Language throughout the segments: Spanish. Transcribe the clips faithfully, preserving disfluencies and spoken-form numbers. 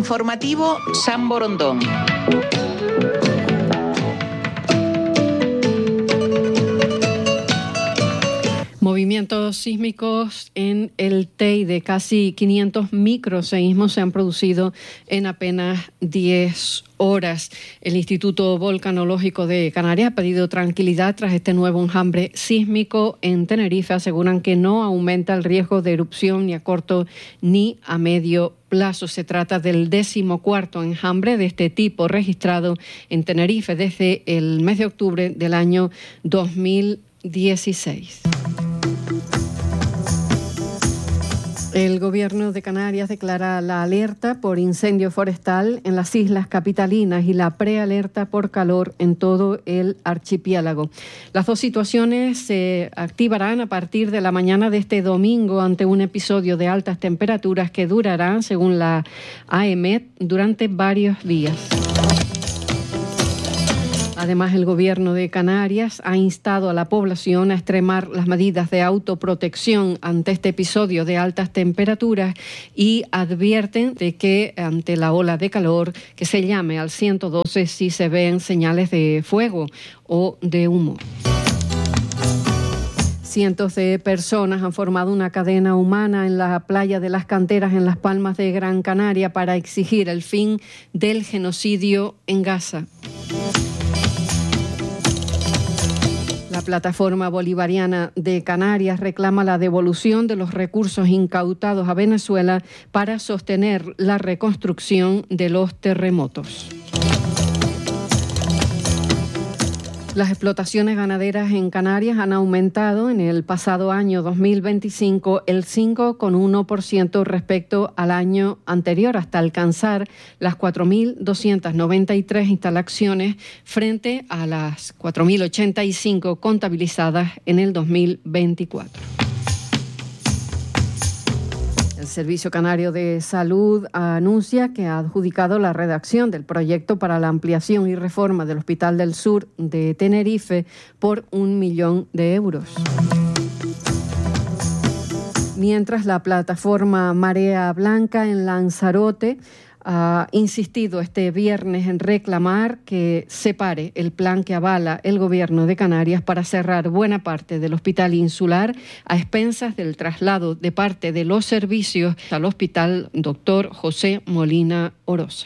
Informativo San Borondón. Movimientos sísmicos en el Teide, casi quinientos microseísmos se han producido en apenas diez horas. El Instituto Volcanológico de Canarias ha pedido tranquilidad tras este nuevo enjambre sísmico en Tenerife. Aseguran que no aumenta el riesgo de erupción ni a corto ni a medio plazo. Se trata del decimocuarto enjambre de este tipo registrado en Tenerife desde el mes de octubre del año dos mil dieciséis. El Gobierno de Canarias declara la alerta por incendio forestal en las islas capitalinas y la prealerta por calor en todo el archipiélago. Las dos situaciones se activarán a partir de la mañana de este domingo ante un episodio de altas temperaturas que durarán, según la AEMET, durante varios días. Además, el Gobierno de Canarias ha instado a la población a extremar las medidas de autoprotección ante este episodio de altas temperaturas y advierten de que ante la ola de calor que se llame al ciento doce si se ven señales de fuego o de humo. Cientos de personas han formado una cadena humana en la playa de las Canteras en Las Palmas de Gran Canaria para exigir el fin del genocidio en Gaza. La Plataforma Bolivariana de Canarias reclama la devolución de los recursos incautados a Venezuela para sostener la reconstrucción de los terremotos. Las explotaciones ganaderas en Canarias han aumentado en el pasado año dos mil veinticinco el cinco coma uno por ciento respecto al año anterior, hasta alcanzar las cuatro mil doscientas noventa y tres instalaciones frente a las cuatro mil ochenta y cinco contabilizadas en el dos mil veinticuatro. El Servicio Canario de Salud anuncia que ha adjudicado la redacción del proyecto para la ampliación y reforma del Hospital del Sur de Tenerife por un millón de euros. Mientras, la plataforma Marea Blanca en Lanzarote ha insistido este viernes en reclamar que se pare el plan que avala el Gobierno de Canarias para cerrar buena parte del hospital insular a expensas del traslado de parte de los servicios al Hospital Doctor José Molina Orosa.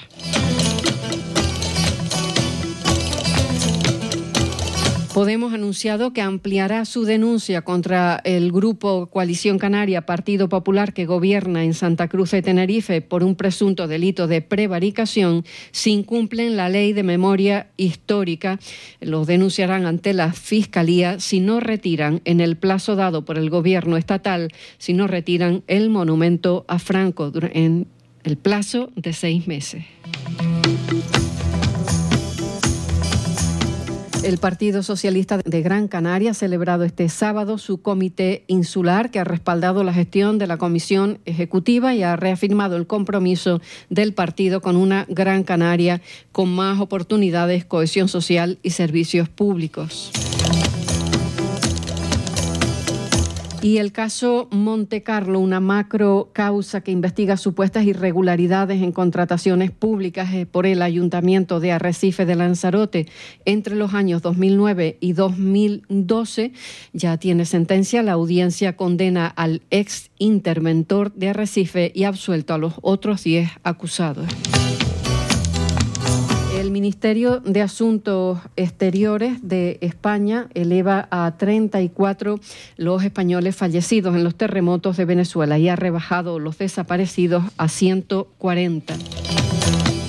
Podemos ha anunciado que ampliará su denuncia contra el grupo Coalición Canaria Partido Popular que gobierna en Santa Cruz de Tenerife por un presunto delito de prevaricación si incumplen la ley de memoria histórica. Los denunciarán ante la Fiscalía si no retiran en el plazo dado por el Gobierno estatal, si no retiran el monumento a Franco en el plazo de seis meses. El Partido Socialista de Gran Canaria ha celebrado este sábado su comité insular que ha respaldado la gestión de la Comisión Ejecutiva y ha reafirmado el compromiso del partido con una Gran Canaria con más oportunidades, cohesión social y servicios públicos. Y el caso Monte Carlo, una macro causa que investiga supuestas irregularidades en contrataciones públicas por el Ayuntamiento de Arrecife de Lanzarote entre los años dos mil nueve y dos mil doce, ya tiene sentencia. La audiencia condena al ex interventor de Arrecife y ha absuelto a los otros diez acusados. El Ministerio de Asuntos Exteriores de España eleva a treinta y cuatro los españoles fallecidos en los terremotos de Venezuela y ha rebajado los desaparecidos a ciento cuarenta.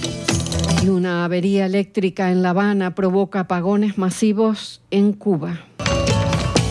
Y una avería eléctrica en La Habana provoca apagones masivos en Cuba.